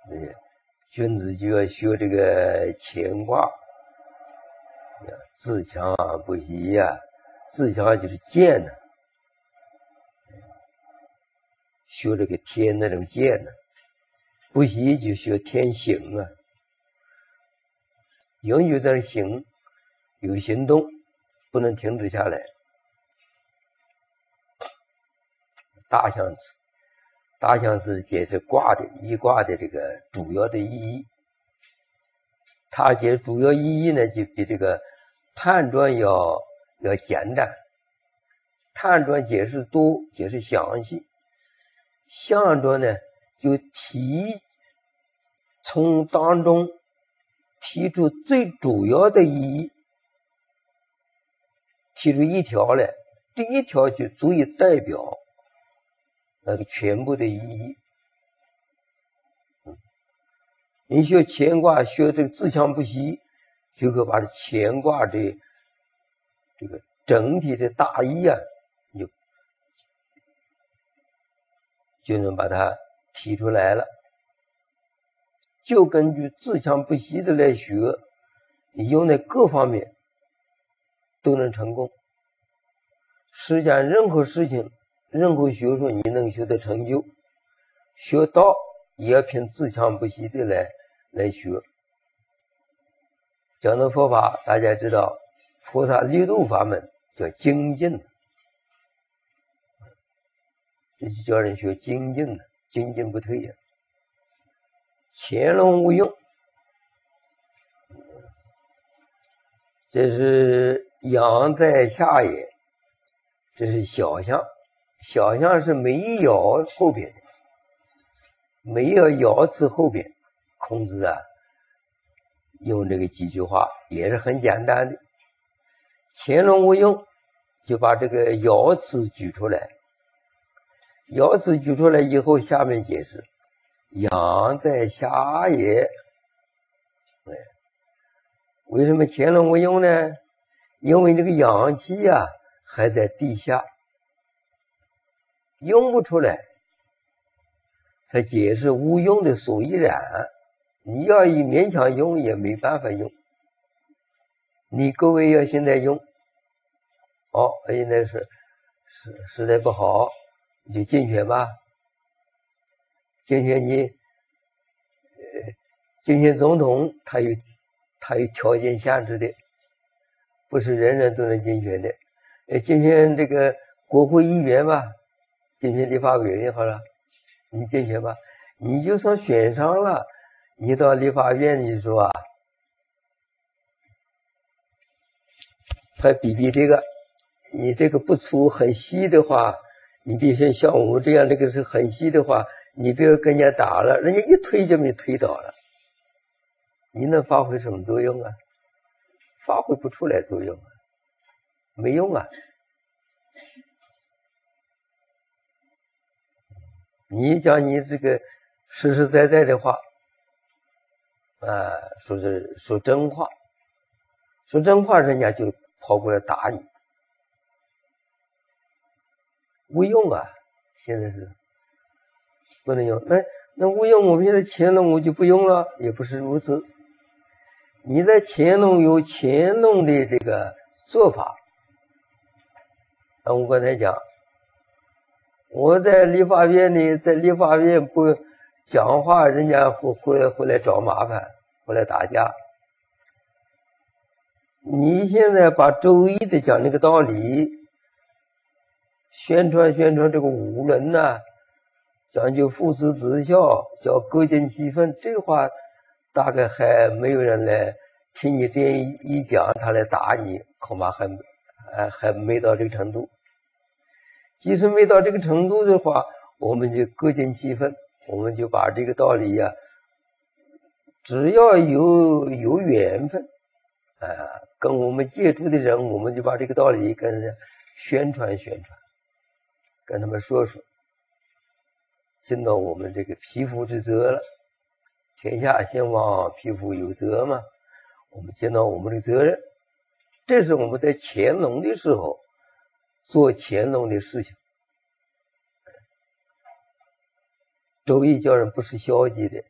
君子就要学这个乾卦，自强不息呀。自强就是剑呢，学这个天那种剑呢。不息就学天行啊，行就在那行，有行动，不能停止下来。大象辞，大象辞解释卦的一卦的这个主要的意义。它解释主要意义呢，就比这个判传要简单。判传解释多，解释详细。象传呢，就从当中提出最主要的意义，提出一条来，这一条就足以代表那个全部的意义。你学乾卦，学这个自强不息，就可以把这乾卦的这个整体的大意啊，就能把它提出来了。就根据自强不息的来学，你用在各方面都能成功。实际上任何事情，任何学术，你能学得成就，学道也要凭自强不息的来学。讲到佛法，大家知道菩萨六度法门叫精进，这就叫人学精进的，精进不退呀。潜龙勿用，这是阳在下也，这是小象。小象是没爻后边的，没有爻辞后边。孔子啊，用这个几句话也是很简单的。潜龙勿用，就把这个爻辞举出来。爻辞举出来以后，下面解释阳在下也。为什么潜龙勿用呢？因为这个阳气啊还在地下，用不出来。他解释无用的所以然，你要一勉强用也没办法用。你各位要现在用，现在是实在不好，你就竞选吧。竞选竞选总统，他有条件限制的，不是人人都能竞选的。竞选这个国会议员吧，竞选立法委员好了，你竞选吧。你就算选上了，你到立法院你说啊，他比这个，你这个不粗很细的话，你比如像我这样这个是很细的话，你比如跟人家打了，人家一推就没推倒了，你能发挥什么作用啊？发挥不出来作用啊，没用啊。你讲你这个实实在在的话说真话，说真话，人家就跑过来打你，无用啊。现在是不能用。那无用，我们现在乾隆我就不用了，也不是如此。你在乾隆有乾隆的这个做法。我刚才讲，我在立法院里，在立法院不讲话，人家回来找麻烦，回来打架。你现在把周易的讲这个道理，宣传这个五伦呐，讲究父慈子孝，叫各尽其分，这话大概还没有人来听你这一讲，他来打你，恐怕还没到这个程度。即使没到这个程度的话，我们就各尽其分，我们就把这个道理呀，只要有缘分跟我们接触的人，我们就把这个道理跟人家宣传，跟他们说，尽到我们这个匹夫之责了。天下兴亡，匹夫有责嘛，我们尽到我们的责任。这是我们在乾隆的时候做乾隆的事情。周易叫人不是消极的，